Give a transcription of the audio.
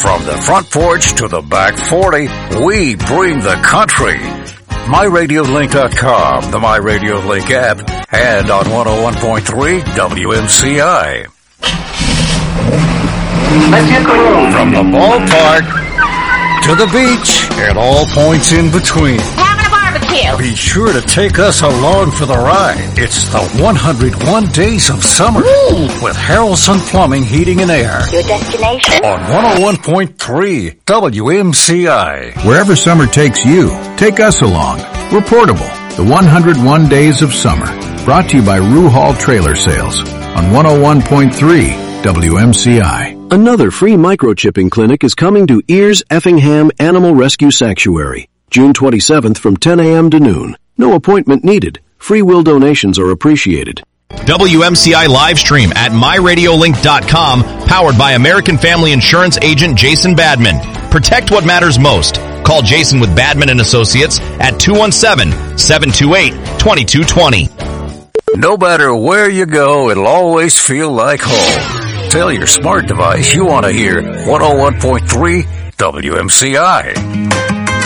From the front porch to the back 40, we bring the country. MyRadioLink.com, the MyRadioLink app, and on 101.3 WMCI. From the ballpark to the beach and all points in between. Having a barbecue. Be sure to take us along for the ride. It's the 101 Days of Summer with Harrelson Plumbing, Heating and Air. Your destination. On 101.3 WMCI. Wherever summer takes you, take us along. We're portable. The 101 Days of Summer. Brought to you by Rue Hall Trailer Sales on 101.3 WMCI. Another free microchipping clinic is coming to Ears Effingham Animal Rescue Sanctuary, June 27th from 10 a.m. to noon. No appointment needed. Free will donations are appreciated. WMCI live stream at MyRadioLink.com, powered by American Family Insurance agent Jason Badman. Protect what matters most. Call Jason with Badman & Associates at 217-728-2220. No matter where you go, it'll always feel like home. Tell your smart device you want to hear 101.3 WMCI.